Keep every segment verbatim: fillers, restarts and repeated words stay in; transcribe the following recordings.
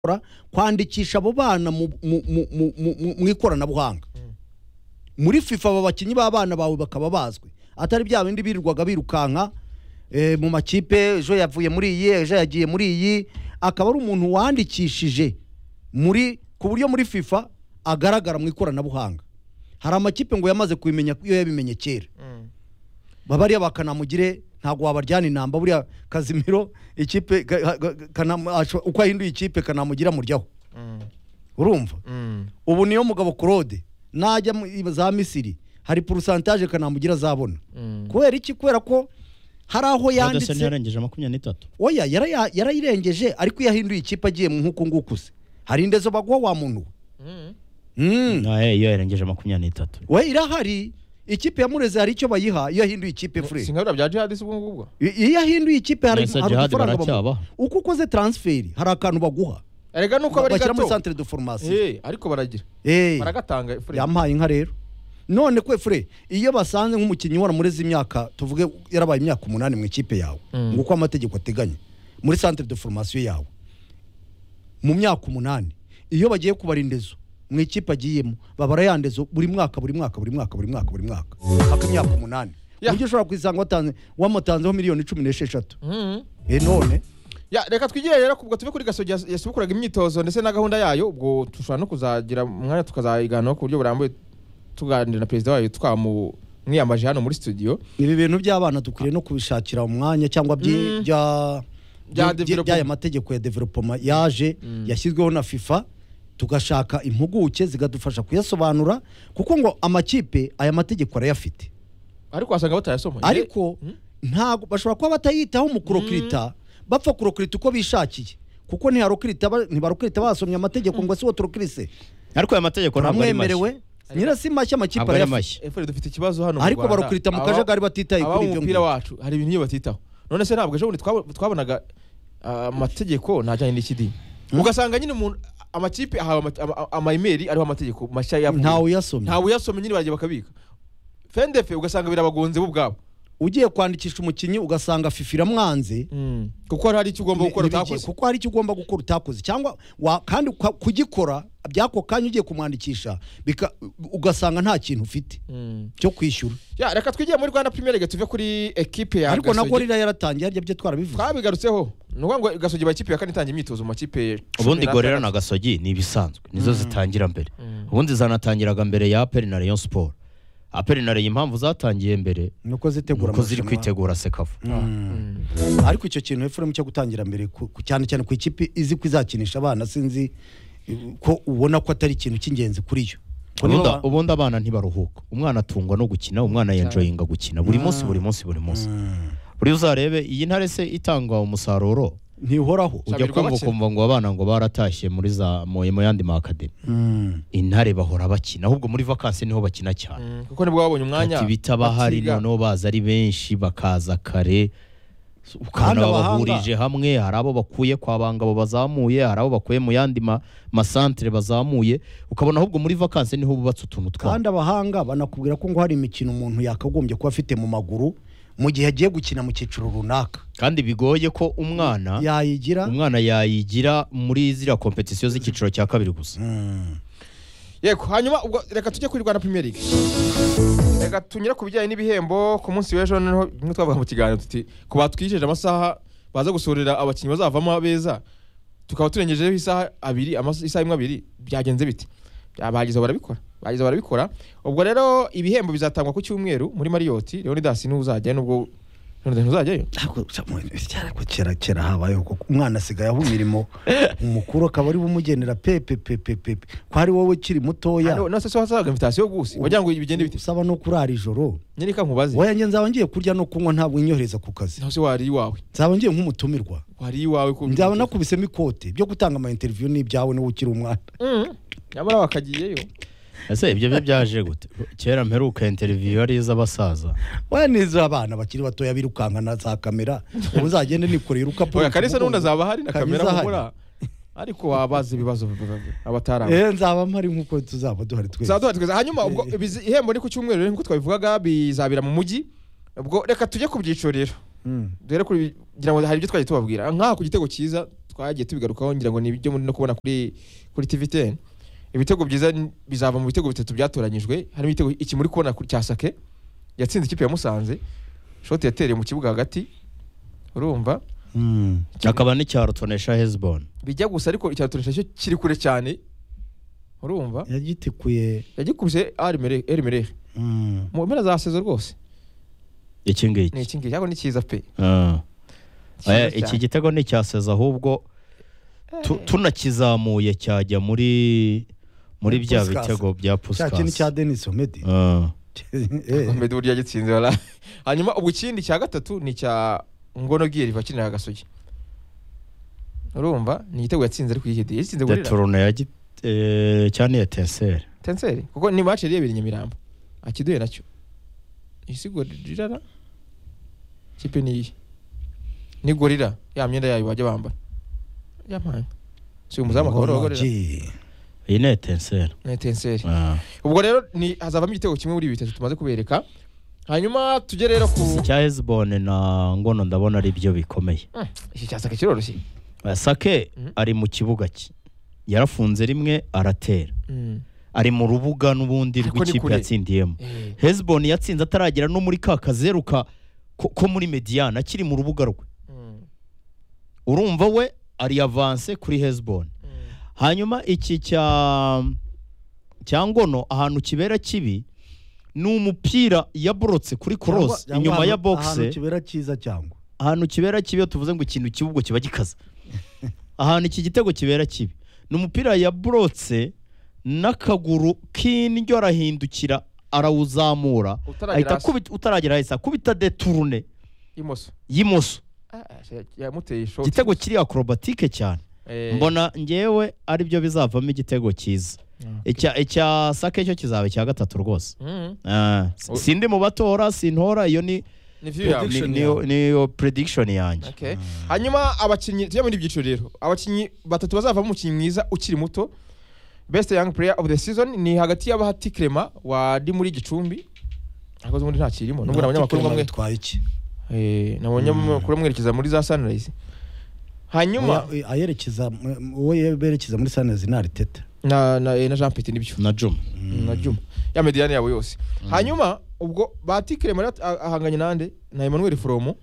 kwandikisha abo bana mu ikoranabuhanga muri FIFA aba bakinyi b'abana bawe bakaba bazwi atari bya bindi birirwaga birukanka mu makipe ejo yavuye muri iyi ejo yagiye muri iyi akaba ari umuntu wandikishije muri ku buryo muri FIFA agaragara mu ikoranabuhanga. Hari amakipe ngo yamaze kubimenya iyo yabimenye kera babariya bakanamugire ntago wabaryana inamba buriya Kazimiro ikipe uko ahinduye ikipe kanamugira muryaho urumva ubu niyo mugabo Claude najya za Misiri hari pourcentage kanamugira zabona kubera iki kubera ko hari aho yanditse yarengeje makumyabiri n'itatu oya yarayirengeje ariko yahinduye ikipe agiye mu nkuko ngukuse hari indezo bagwa wa muntu mm nae iyo yarengeje makumyabiri n'itatu we irahari ikipe yamureze hari icyo bayiha iyo yahinduye ikipe free singabira bya jihad se ubwo iyo yahinduye ikipe hari amafaranga uko ukoze transfer hari akantu baguha erega nuko bari gato muri centre de formation eh ariko baragira eh baragatanga free yampaye inka rero none kwe free iyo basanze nk'umukinyi wara mureze imyaka tuvuge yarabaye imyaka umunani mu ikipe yawe nguko amategeko ateganya muri centre de formation yawe mu myaka umunani iyo bagiye kubarindezo mu ikipe agiyemo babara yandezo buri mwaka buri mwaka buri mwaka buri mwaka buri mwaka haka imyaka umunani ujye ushobora kwisanga watanze wamutanzeho miliyoni cumi n'esheshatu eh none ya reka twigire rero kubwo tuve kuri Gasogi yasubukuraga imyitozo ndetse na gahunda yayo ubwo tushobora no kuzagira umwanya tukazayigana ku buryo burambuye tuganira na president wayo twamu mwiyamaje hano muri studio. Ibi bintu by'abana dukwiriye no kubishakira umwanya cyangwa bya bya amategeko ya development yaje yashyizweho na FIFA tugashaka impuguke zigadufasha kuyasobanura kuko ngo amakipe aya mategeko arayafite ariko wasanga batayasoma ariko ntago bashobora kuba batayitaho mu kurokirita bapfa kurokirita uko bishakiye kuko ntiharokirita ntibarokirita basomye amategeko ngo si wo turokrise ariko aya mategeko ntabwo ari mashya nyirasi mashya amakipe arayafite efure dufite ikibazo hano mu Rwanda ariko barokirita mu kajagari batitaye kuri ibyo umupira wacu hari ibintu batitaho none se ntabwo ejo twabonaga amategeko najanye n'ikidi ugasanga nyine umuntu amakipe ahawe ama-email ariho amategeko mashya yavuye ntawe yasomye ntawe yasomye nyine bagiye bakabika fendefe ugasanga birabagonze bo bwabo ugiye kwandikisha umukinyi ugasanga FIFA iramwanze kuko hari icyo ugomba gukora utakoze kuko hari icyo ugomba gukora utakoze cyangwa kandi kugikora byako kanya ugiye kumwandikisha ugasanga nta kintu ufite cyo kwishyura. Ya reka twigiye muri Rwanda Premier League tuve kuri equipe ya ariko nako rira yaratangiye harya byo twarabivuze twabigarutseho nuko ngo Gasogi ba equipe ya kane itangiye imyitozo mu makipe ubundi Gorera na Gasogi ni bisanzwe nizo zitangira mbere ubundi zanatangiraga mbere ya A P R na Rayon Sport. A P R na Rayon impamvu zatangiye mbere nuko zitegura nuko ziri kwitegura Sekafa ariko icyo kintu Efuremu cyo gutangira mbere cyane cyane ku ikipe izi kwizakinisha abana sinzi ko ubona ko atari ikintu cy'ingenzi kuri yo ubundi abana ntibaruhuka umwana atungwa no gukina umwana yenjoyinga gukina buri munsi buri munsi buri munsi buri uzarebe iyi ntare se itangwa umusaruro ntihoraho ujya kumva kumva ngo abana ngo baratashye muri za mu yandi ma academy intare bahora bakina ahubwo muri vacances niho bakina cyane kuko nibwo babonye umwanya bita bahari no baza ari benshi bakaza kare ukana bahurije hamwe hari abo bakuye kwa bangabo bazamuye hari abo bakuye mu yandi ma centre bazamuye ukabona ahubwo muri vacances niho bubatse utuntu twa kandi abahanga banakubwira ko ngo hari imikino umuntu yakagombye kuba afite mu maguru mu gihe agiye gukina mu cyiciro runaka kandi bigoye ko umwana yayigira umwana yayigira muri zira competition z'ikiciro cya kabiri gusa yego hanyuma ubwo reka tujye kuri Rwanda Premier League reka tunyira ku bijyanye n'ibihembo ku munsi w'ejo noneho nimwe twavuga mu kiganiro tuti ku batwijeje amasaha baza gusorera abakinnyi bazavamo abeza tukaba turengejeho isaha abiri isaha imwe abiri byagenze biti bagize barabikora bagize barabikora ubwo rero ibihembo bizatangwa ku cyumweru muri Marriott Leonidas n'uzajya nubwo none ntuzajyayo cyarako kera kera habayeho ko umwana asigaye aho imirimo umukuru akaba ari bumugenera pepe pepe pepe ko ari wowe kiri mutoya no se so hasaga invitation gusi wagira ngo ibigende biti usaba no kurara ijoro nyine ka nkubaze wowe nge nzaba ngiye kurya no kunywa ntabwo inyohereza ku kazi nose wari iwawe nzaba ngiye nk'umutumirwa wari iwawe ko nzaba nakubisemo ikote byo gutanga ama interview n'ibyawe no ukiri umwana nyamara bakagiyeyo ese ibyo byo byaje gute kera mperuka interview ari z'abasaza we nizo abana bakiri batoya birukanka na za kamera ubu uzagende nikorera ukapo oya karisa n'unda zaba hari na kamera mukora ariko wabaze ibibazo abatarama eh nzaba mpari nkuko tuzaba duhari twese zaduhari twese hanyuma ubwo ihembo ni ku cyumweru nkuko twabivugaga bizabira mu mujyi ubwo reka tujye ku byiciro rero dore kugira ngo hari ibyo twaje tubabwira nka ku gitego cyiza twagiye tubigarukaho ngira ngo ni ibyo muri no kubona kuri kuri T V ten ibitego byiza bizava mu bitego bitatu byatoranyijwe harimo ibitego iki muri kubona cya Sake yatsinze ikipe ya Musanze shoti yatereye mu kibuga hagati urumva Mm. akaba n'icyaro tonesha Hezbon bijya gusa ariko icyaro tonesha cyo kiri kure cyane urumva yagitikuye yagikubise Armere Ermere mm. mu mpera za sezo rwose iki ngiki ni iki ngiki cyangwa ni cyiza pe Ah. Cyiza Aya, cyane. iki gitego ni cyaseza ahubwo tu- tunakizamuye cyajya muri muri bya Puskas. bitego bya cya kintu cya Puskas Denis Omedi Ah. Eh, Meddy burya yagitsinze wala hanyuma ubwo ikindi cya gatatu ni cya Ngono Gieri bakinira Gasogi urumva ni igitego yatsinze ariko yihede yatsinze de gorira tourne ya git- eh, cyane ya Tenseri Tenseri kuko ni match yari yabiri Nyamirambo akiduye nacyo isi gorira ra kipe ni iyi ni gorira ya myenda yayo bajya bambara yampaye si umuzamu akabara Ngono gorira G. iyi ni Tenseri ni Tenseri Ah. ubwo rero ni hazavamo igitego kimwe muri bitatu tumaze kubereka hanyuma tujye rero ku cya Hezbon na Ngono ndabona ari byo bikomeye Hmm, iki cyasaka kiroroshye Sake Mhm. ari mu kibuga cye yarafunze rimwe aratera Mm. ari mu rubuga n'ubundi Ariko ni rw'ikipe kure. yatsindiyemo Eh, Hezbon yatsinze ataragera no muri ka kazeru ka ko, ko muri Mediana akiri mu rubuga rwe mm, urumva we ari avance kuri Hezbon mm. hanyuma iki cya cya Ngono ahantu kibera kibi ni umupira yaborotse kuri cross Cyangwa- inyuma cyangwa ya ahantu- box ahantu kibera cyiza cyangwa ahantu kibera kibi iyo tuvuze ngo ikintu kibugo kiba gikaza ahantu iki gitego kibera kibi ni umupira yaborotse n'akaguru k'indyo arahindukira arawuzamura Utaragera ahita hasi. akubita utaragera hasi akubita deturune imoso y'imoso Ah, ah, yamuteye ishoti igitego kiri acrobatique cyane Eh, mbona ngewe ari byo bizavamo igitego cyiza mm. icya icya Sake cyo kizaba icya gatatu rwose Mm. Ah, Oh. sindi mu batora sintora iyo ni ni view yawe. ni- Prediction niyo yawe. niyo prediction yanjye Okay. hanyuma abakinnyi tujya muri byiciro rero abakinnyi batatu bazavamo umukinnyi mwiza ukiri muto best young player of the season ni hagati y'abahati Clement wa di muri Gicumbi akoze muri nta kirimo nubwo abanyamakuru bamwe twaye iki eh nabonye abanyamakuru mwerekeza muri za Sunrise hanyuma Oya, ayerekeza mu- uwo yerekeza muri Sunrise na Arteta na na, eh, na Jean Petit nibyo na Juma na Juma ya Mediane yabo yose hanyuma ubwo bahati Clement ah- ahanganye nande na Emmanuel Fromo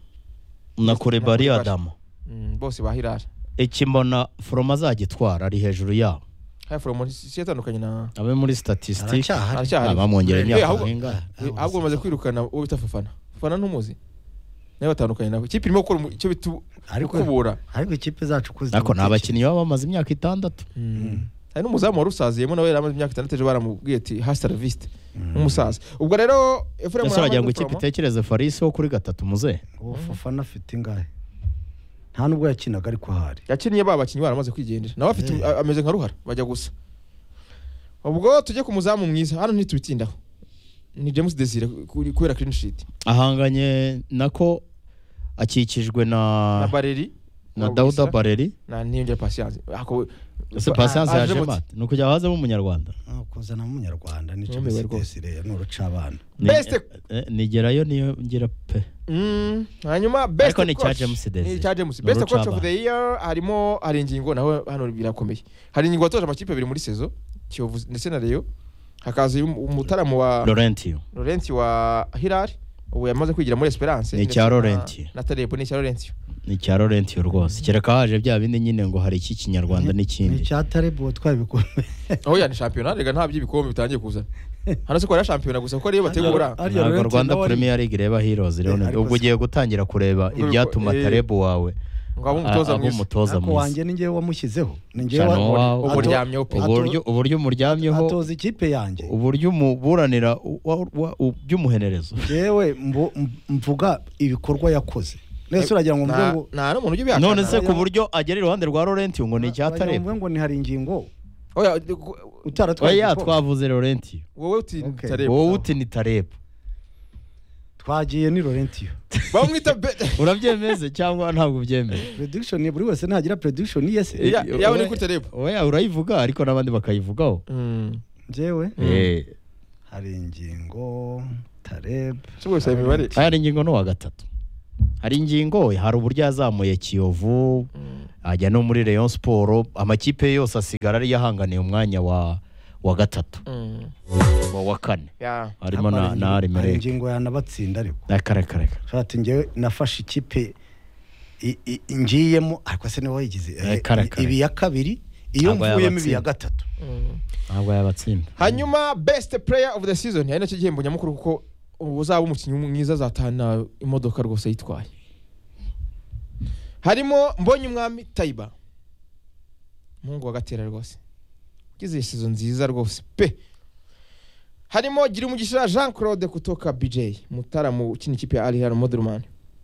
na Kurebari Kurebari. Adamu mm, bose bahirara iki mbona From azagitwara ari hejuru yabo haya Fromo si yatandukanye na abe muri statistique aracyahari aracyahari bamwongera Eh, imyaka ahubwo- ingahe Eh, ahubwo bamaze kwirukana uwo bita Fafana Fafana ntumuzi nawe batandukanye nawe ikipe irimo gukora umu- icyo bita ariko kubura ariko ikipe zacu kuzi ariko ni abakinnyi baba bamaze imyaka itandatu hari n'umuzamu wari usaziyemo nawe yari amaze imyaka itandatu ejo baramubwiye ati hasta la vista n'umusaza ubwo rero Ephraim ese wagira ngo Rahman ikipe Fromo- itekereze Farisi wo kuri gatatu muze uwo Fofana afite ingahe nta nubwo yakinaga ariko ahari yakinnye ba bakinnyi baramaze kwigendera nawe afite Eh. a- ameze nka ruhara bajya gusa ubwo tujye ku muzamu mwiza hano ntitubitindaho ni James Desire kuri- kubera clean sheet ahanganye nako akikijwe na na Bareri na Dauda Bareri na niyongera Patience ako ese Patience aje yaje mute. mate ni ukujya wazemo umunyarwanda Ah, kuzana umunyarwanda nicyo Numiwe rwose. Desire nuruca abana Ni- Best- eh, eh, nigerayo niyo ngira pe Mm, hanyuma best Ariko ni coach. cya James Desire. Ni cya James. Ni Best uruca coach of abana. the year harimo hari ingingo naho hano birakomeye. Hari ingingo watoje amakipe abiri muri sezo Kiyovu ndetse na Rayon. Hakaza uyu- umutaramu wa Laurentio Laurent wa Hilal ubu yamaze kwigira muri Esperance. Ni ndetse cya na- Laurent. Na Taleb ni cya Laurent. ni cya Laurentio rwose kereka haje bya bindi nyine ngo hari iki kinyarwanda ni n'ikindi cya Taleb watwaye ibikombe Aho yani championnat rega nta by'ibikombe bitangiye kuzana. Hano se ko ari championnat gusa ko ariyo bategura. Ari- ntabwo Laurentio Rwanda nawe ari- Premier League ireba Heroes rero Eh, ariko ubwo si- ugiye gutangira kureba Urwo- ibyatuma eh, Taleb wawe Ngo abe umutoza aba mwiza. umutoza ariko mwiza wanjye ni njyewe wamushyizeho ni njyewe Cyane wa- uwawe. ato- Umuryamyeho pe. uburyo uburyo umuryamyeho atoza ikipe yanjye uburyo umuburanira u- wa- wa- u- by'umuhenerezo njyewe mbu- m- mvuga ibikorwa yakoze nese uragira ngo mvuge Nta ngo nta n'umuntu ujya ubihakana. none se ku buryo agera iruhande rwa Laurentio ngo ni icya uragira ngo Taleb mvuge ngo ni hari ingingo Oya utaratwaye oya igikombe. twavuze Laurentio wowe uti Okay. Taleb. wowe uti ni Taleb twagiye ni Laurentio Bamwita be- urabyemeze cyangwa ntabwo ubyemeye prediction buri wese ntagira prediction ye se Ya- yawe ni kuri Taleb. oya urayivuga ariko n'abandi bakayivugaho Mm. njyewe Mm. Eh, hari ingingo Taleb Si wese imibare. aya ni ingingo n'uwa gatatu hari ingingo hari uburyo yazamuye Kiyovu ajya no muri Rayon Sport amakipe yose asigara ari yahanganiye umwanya wa wa gatatu wa wa kane Yeah. harimo na na Arimereke ingingo yanabatsinda ariko kare kare shati ngewe nafashe ikipe i- i- ngiyemo ariko se niwe wayigize Eh, kare, kare. ibi ya kabiri iyo Ntabwo mvuyemo ibi yabatsinda. ya gatatu ntabwo yabatsinda hanyuma best player of the season hari nacyo gihembo nyamukuru kuko uzaba umukinnyi mwiza azatahana imodoka rwose yitwaye harimo mbonye umwami Taiba umuhungu wa Gatera rwose ugize season nziza rwose pe harimo gira umugisha Jean Claude kutoka B J mutara mu kindi kipe ya Al Hilal Modurman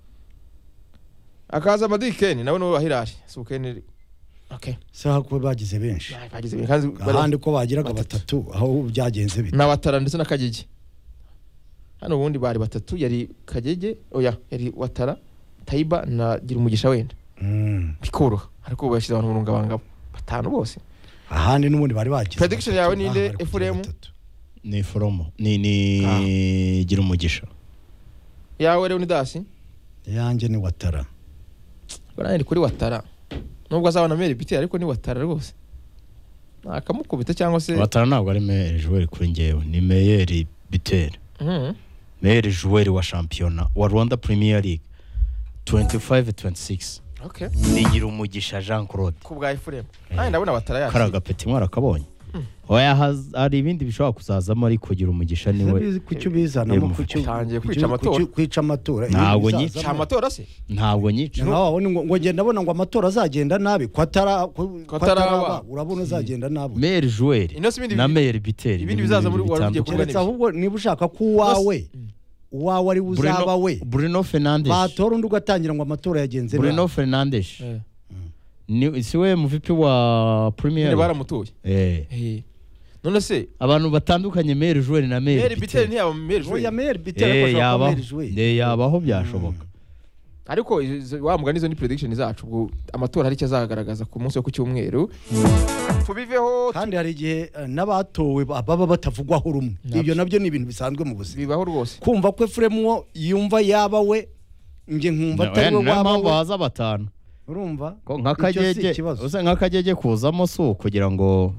akaza Madikeni nawe no wahirari sukeni okay saha ko bagize benshi bagize kandi ahandi ko bagiraga batatu aho byagenze bite n'abatara ndetse na Kagege hano ubundi bari batatu yari Kagege oya yari Watara Taiba na gira umugisha wenda Mm. bikoroha ariko bashyize abantu mu rungabangabo batanu bose ahandi n'ubundi bari bagize Prediction yawe ni batatu, nde, aha bari kugira Ephraim? batatu. ni foromo ni ni gira umugisha yawe rero ni dasi yanjye ni Watara baraye ni kuri Watara nubwo azabona Mary Biti ariko ni Watara rwose akamukubita cyangwa se Watara ntabwo ari meilleur joueur kuri ngewe ni meilleur buteur Mhm. meilleur joueur wa championnat wa Rwanda Premier League twenty-five twenty-six okay ni gira umugisha Jean Claude ku bwa Ephraim nawe ndabona Watara yacu karaga peti mwara kabonye oya haz- hari ibindi bishobora kuzazamo ariko kugira umugisha niwe Bizi kucyo bizanamo Eh, kucyo utangiye kucyo- kwica amatora. kucyo- kwica amatora Ntabwo Ibi nyica bizazamo. cha amatora se ntabwo nyica naho ngo ngo ngenda abona ngo amatora azagenda nabi ko atara ko Ko ataraba. ataraba urabona azagenda nabi meilleur joueur Ino si ibindi na bi- meilleur buteur ibindi bizaza muri wari ugiye kuvuga keretse ahubwo niba ushaka ko uwawe uwawe ari uzaba we Bruno Fernandes batora undi ugatangira ngo amatora yagenze Bruno nabi Fernandes eh ni si we mu V P wa Premier ne League? baramutuye eh eh none se abantu batandukanye meilleur joueur na meilleur Mary Biti ntiyaba Mary oya Biti maire bitera ko eh ashaka yabaho maire jouer eh yabaho byashoboka ariko izo- wa mugani izo ni prediction zacu ubwo amatora hari icyo azagaragaza ku munsi wo ku cyumweru tubiveho kandi hari igihe eh, n'abatowe ba- baba batavugwaho rumwe Nabyo. ibyo nabyo ni ibintu bisanzwe mu buzima bibaho rwose kumva ko Ephraim wo yumva yaba we nge nkumva atari we niyo waba mpamvu we haza batanu urumva ko Icyo si nk'akagege ikibazo. usa nk'akagege kuzamo si ukugira ngo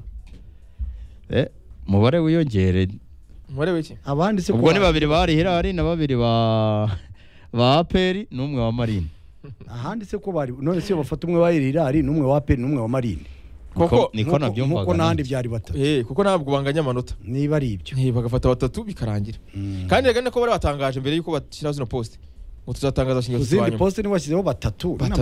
eh umubare wiyongere umubare w'iki abandi se ubwo ko- ni babiri bari Hilal na babiri ba ba A P R n'umwe wa Marine ahandi se ko bari none se iyo bafata umwe wa Hilal n'umwe wa P n'umwe wa Marine Koko- niko Nkuko- nabyumvaga nkuko n'ahandi nanjye. byari batatu eh kuko ntabwo banganya amanota niba ari ibyo eh bagafata batatu bikarangira Mm. kandi rega nako bari batangaje mbere yuko bashyiraho zino post ngo tuzatangaza shinge ku zindi poste niba bashyizeho batatu Batatu.